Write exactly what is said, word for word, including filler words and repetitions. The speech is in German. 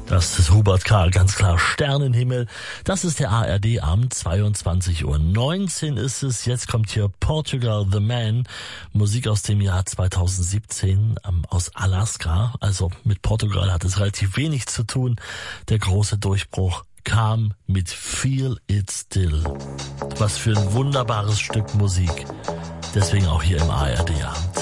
Das ist Hubert K., ganz klar Sternenhimmel. Das ist der A R D-Abend, zweiundzwanzig Uhr neunzehn ist es. Jetzt kommt hier Portugal the Man, Musik aus dem Jahr zweitausendsiebzehn, ähm, aus Alaska. Also mit Portugal hat es relativ wenig zu tun. Der große Durchbruch kam mit Feel It Still. Was für ein wunderbares Stück Musik. Deswegen auch hier im A R D-Abend.